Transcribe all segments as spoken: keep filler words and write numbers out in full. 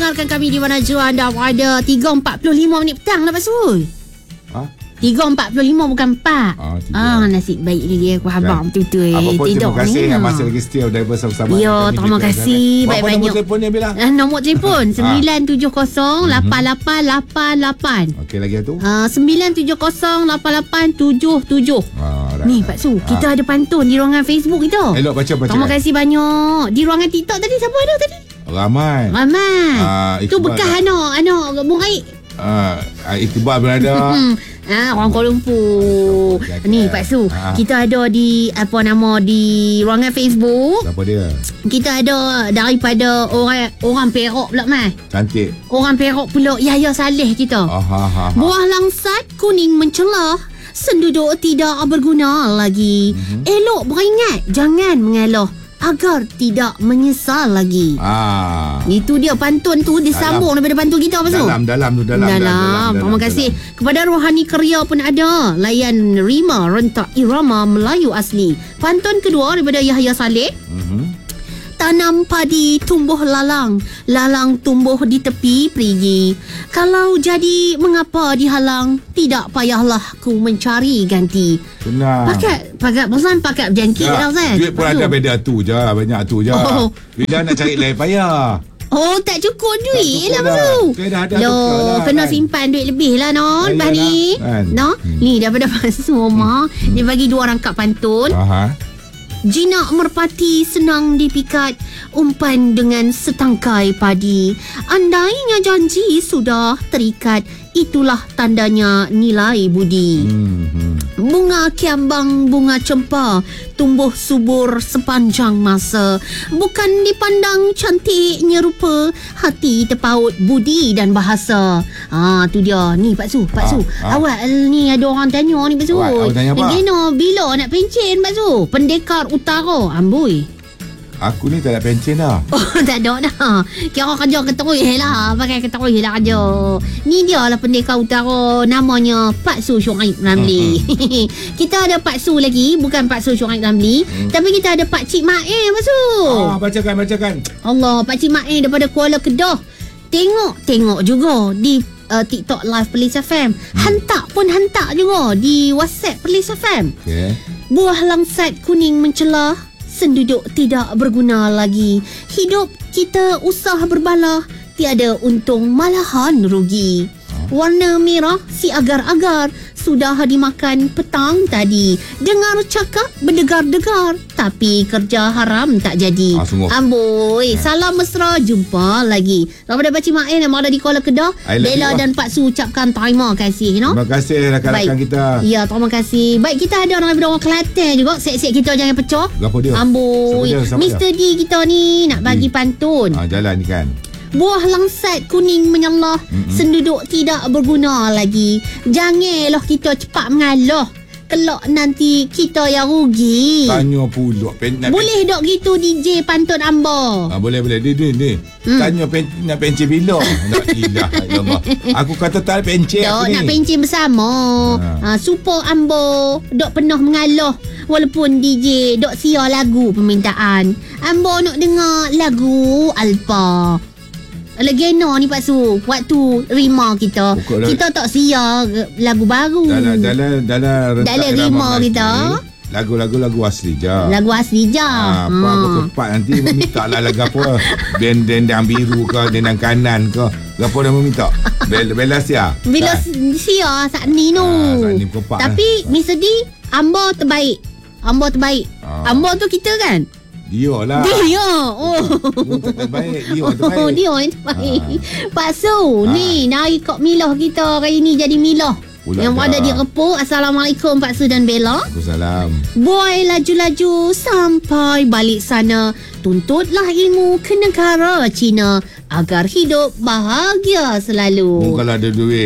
dengarkan kami di mana jua anda pada tiga empat puluh lima minit petang lah Pak Sul. Ha? tiga empat puluh lima bukan empat. Ah, ah nasib baik ni dia. Aku habang betul-betul. Apa pun terima kasih ni. yang masih lagi setia dan bersama-sama. Ya, terima kasih banyak-banyak. Nombor telefon dia Bella? Uh, nombor telefon sembilan tujuh kosong lapan lapan lapan lapan. Okey, lagi tu? Uh, sembilan tujuh kosong lapan lapan tujuh tujuh. Ah, ni Pak Su, kita ah. ada pantun di ruangan Facebook kita. Elok baca-baca. Terima kasih banyak. Di ruangan TikTok tadi siapa ada tadi? Ramai. Ramai. Uh, tu bekas anak anak Bung Aik. Ah, uh, Iqbal berada. Ah, orang Kuala Lumpur. Okay, ni Pak Su, ah. kita ada di apa nama di ruangan Facebook. Siapa dia? Kita ada daripada orang orang Perak pula mai. Cantik. Orang Perak pula Yahya Saleh kita. Aha, aha. Buah langsat kuning mencelah, senduduk tidak berguna lagi. Mm-hmm. Elok beringat, jangan mengeloh agar tidak menyesal lagi. Ah. Itu dia pantun tu disambung daripada pantun kita Pak Su. Dalam dalam tu dalam. Dalam. dalam, dalam Terima kasih dalam. Kepada Rohani Keria pun ada. Layan Rima rentak irama Melayu asli. Pantun kedua daripada Yahya Saleh. Mhm. Tanam padi tumbuh lalang, lalang tumbuh di tepi perigi. Kalau jadi mengapa dihalang, tidak payahlah ku mencari ganti. Benar. Pakat pakat bosan pakat berjangkit ya, dah Ustaz. Duit pun ada beda tu je, banyak tu je. Oh. Bila nak cari lain payah. Oh, tak cukup duit tak lah tu. Loh, kena kan? Simpan duit lebih lah no. Lepas ni kan? No, hmm. ni daripada Pak Su Omar, hmm. dia bagi dua rangkap pantun. Aha. Jinak merpati senang dipikat, umpan dengan setangkai padi. Andainya janji sudah terikat, itulah tandanya nilai budi. Hmm. Bunga kiambang, bunga cempa tumbuh subur sepanjang masa. Bukan dipandang cantiknya rupa, hati terpaut budi dan bahasa. Ah, tu dia. Ni Pak Su, Pak Su. Ah, ah. Awak ni ada orang tanya ni Pak Su. Awak tanya apa? Gino, bila nak pencen Pak Su? Pendekar Utara, amboi. Aku ni tak ada pencen dah. Oh, tak ada dah. Kira kerja keterui lah. Pakai keterui lah kerja. Ni dia lah Pendekar Utara. Namanya Pak Su Syuaib Ramli. Mm-hmm. Kita ada Pak Su lagi. Bukan Pak Su Syuaib Ramli. Mm. Tapi kita ada Pak Cik Ma'e Pak Su. Ah, bacakan, bacakan. Allah, Pak Cik Ma'e daripada Kuala Kedah. Tengok, tengok juga di uh, TikTok live Perlis F M. Hmm. Hantar pun hantar juga di WhatsApp Perlis F M. Okay. Buah langsat kuning mencelah, senduduk tidak berguna lagi. Hidup kita usah berbalah, tiada untung malahan rugi. Warna merah si agar-agar sudah dimakan petang tadi. Dengar cakap berdegar-degar, tapi kerja haram tak jadi. Ah, Amboi, ha. Salam mesra, jumpa lagi. Daripada Pakcik Ma'in yang ada di Kuala Kedah, Bella dan Pak Su ucapkan terima kasih. You know? Terima kasih rakan-rakan kita. Ya, terima kasih. Baik, kita ada orang daripada orang Kelantan juga. Set-set kita jangan pecah. Apa dia? Amboi, Mister D kita ni nak bagi hmm. pantun. Ah, jalan ni kan. Buah langsat kuning menyelah, mm-hmm. senduduk tidak berguna lagi. Janganlah kita cepat mengalah, kelak nanti kita yang rugi. Tanya pula pen, boleh pen... dok gitu D J pantun Amber? Ah, boleh boleh. Ni ni ni. Hmm. Tanya pen, nak pencen bila? Nak ilah Allah. Aku kata tak pencen aku ni. Nak pencen bersama. Ha, super Amber dok pernah mengalah walaupun D J dok sia lagu permintaan. Amber nak dengar lagu Alpa. Legenda ni Pak Su. Waktu Rima kita Pukul kita tak sia lagu baru. Dalam dalam dalam dalam Rima kita lagu-lagu lagu asli je. Lagu asli je. Ha, apa hmm. aku tepat nanti meminta lah lagu apa. Band dendang biru ke, dendang kanan ke. Apa dia meminta? Bella, Bella sia. Bella sia saat ni no. Ha, saat ni tapi lah. Mister D Amber terbaik. Amber terbaik. Ha. Amber tu kita kan? Dia lah. Dia. Oh. Terbaik. Dia terbaik. Oh, dia yang terbaik. Ha. Pak Su, ha. ni naik kok milah kita hari ni jadi milah. Ulah yang dah. Ada di Repuk. Assalamualaikum Pak Su dan Bella. Waalaikumsalam. Boy laju-laju sampai balik sana. Tuntutlah ilmu ke negara Cina agar hidup bahagia selalu. Oh, kalau ada duit.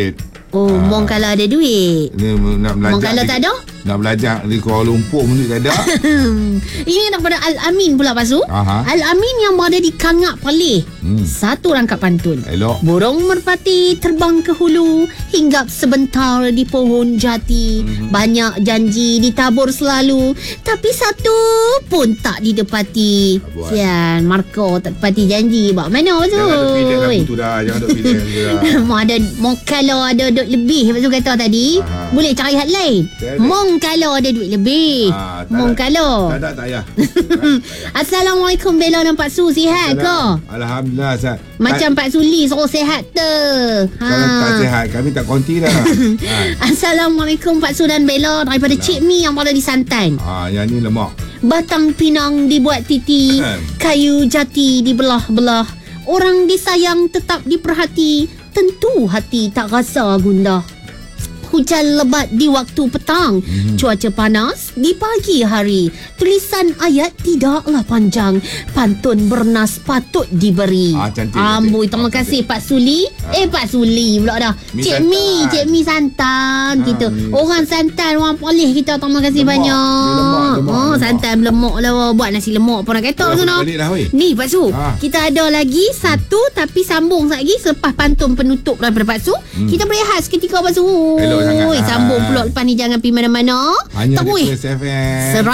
Oh, Ah. Mong kalau ada duit. Ni nak belajar. Mong kalau di- tak ada? Nak belajar di Kuala Lumpur pun tak ada. Ini daripada Al-Amin pula Pak Su. Aha. Al-Amin yang berada di Kangak Palih. Hmm. Satu rangkap pantun. Elok. Burung merpati terbang ke hulu, hinggap sebentar di pohon jati. Mhm. Banyak janji ditabur selalu, tapi satu pun tak didepati. buat. Sian, Marco tak tepati janji. Bak mana Pak Su? Jangan duk pilih lagu tu dah. Jangan duk pilih lagu dah. Mau ada Mong kalau ada duit lebih Pak Su kata tadi. Aha. Boleh cari hat lain. Tiada. Mong kalau ada duit lebih. Ah, tak Mong ada. kalau. Tak ada, tak payah. Ha? Assalamualaikum Bella dan Pak Su. Sihat ke? Alhamdulillah. Sat. Macam Pak Suli suruh sihat tu. Kalau tak sihat, kami tak konti dah. ha. Assalamualaikum Pak Su dan Bella daripada Cik Mi yang berada di Santan. ha, yang ni lemak. Batang pinang dibuat titi, kayu jati dibelah-belah. Orang disayang tetap diperhati, tentu hati tak rasa gundah. Hujan lebat di waktu petang, mm-hmm. cuaca panas di pagi hari. Tulisan ayat tidaklah panjang, pantun bernas patut diberi. Ah, cantik, Amboi, cantik. terima Ah, kasih cantik. Pak Suli. Ah. Eh Pak Suli pula dah. Mi Cik Santan. Mi, Cik Mi Santan Ah, kita. Mi Orang Santan, orang Perlis kita. Terima kasih Lemak. banyak. Dia lemak, lemak, oh, lemak. Santan lemak lah. Buat nasi lemak pun nak kata Oh, sana. balik dah, weh. Ni Pak Su, Ah. kita ada lagi satu tapi sambung lagi selepas pantun penutup daripada Pak Su. Hmm. Kita berehat seketika Pak Su. Elok sangat. Oi, sambung pula lepas ni, jangan pergi mana-mana. Hanya Tak di boleh. Plus F M.